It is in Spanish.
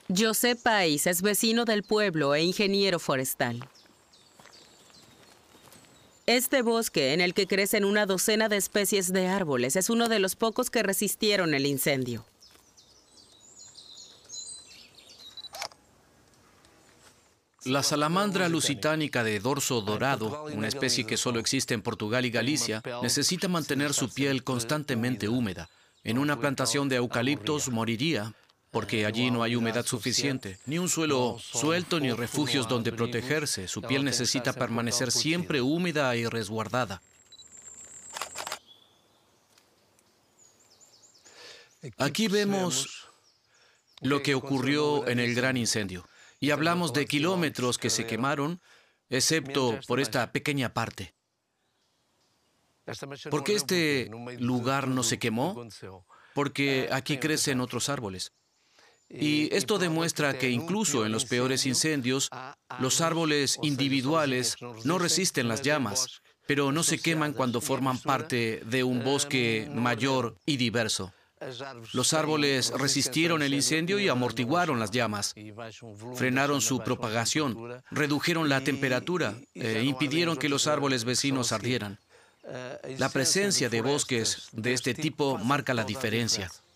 José Pais es vecino del pueblo e ingeniero forestal. Este bosque, en el que crecen una docena de especies de árboles, es uno de los pocos que resistieron el incendio. La salamandra lusitánica de dorso dorado, una especie que solo existe en Portugal y Galicia, necesita mantener su piel constantemente húmeda. En una plantación de eucaliptos moriría, porque allí no hay humedad suficiente, ni un suelo suelto ni refugios donde protegerse. Su piel necesita permanecer siempre húmeda y resguardada. Aquí vemos lo que ocurrió en el gran incendio. Y hablamos de kilómetros que se quemaron, excepto por esta pequeña parte. ¿Por qué este lugar no se quemó? Porque aquí crecen otros árboles. Y esto demuestra que incluso en los peores incendios, los árboles individuales no resisten las llamas, pero no se queman cuando forman parte de un bosque mayor y diverso. Los árboles resistieron el incendio y amortiguaron las llamas, frenaron su propagación, redujeron la temperatura e impidieron que los árboles vecinos ardieran. La presencia de bosques de este tipo marca la diferencia.